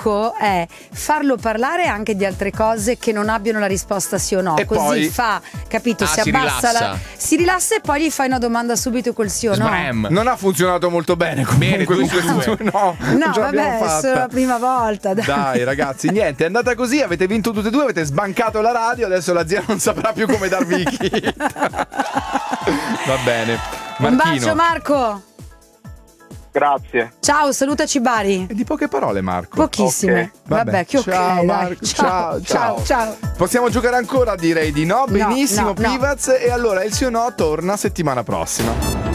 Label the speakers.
Speaker 1: trucco è farlo parlare anche di altre cose che non abbiano la risposta sì o no,
Speaker 2: e
Speaker 1: così
Speaker 2: poi...
Speaker 1: fa, capito, si
Speaker 3: si
Speaker 1: abbassa
Speaker 3: rilassa.
Speaker 1: si rilassa e poi gli fai una domanda subito col sì o no.
Speaker 3: Sbram.
Speaker 2: Non ha funzionato molto bene comunque.
Speaker 3: Bene, 2 su 2.
Speaker 2: No,
Speaker 1: No, vabbè, è solo la prima volta.
Speaker 2: Dai ragazzi, niente, è andata così, avete vinto tutte e due, avete sbancato la radio, adesso la zia non saprà più come darvi i kit. Va bene.
Speaker 1: Un
Speaker 2: Marchino.
Speaker 1: bacio Marco.
Speaker 4: Grazie.
Speaker 1: Ciao, salutaci Bari.
Speaker 2: E di poche parole Marco.
Speaker 1: Pochissime.
Speaker 4: Ok.
Speaker 1: Vabbè, che ok.
Speaker 2: Ciao
Speaker 1: dai.
Speaker 2: Marco, ciao.
Speaker 1: Ciao.
Speaker 2: Possiamo giocare ancora? Direi di no. Benissimo,
Speaker 1: no.
Speaker 2: Pivaz. E allora il sì o no torna settimana prossima.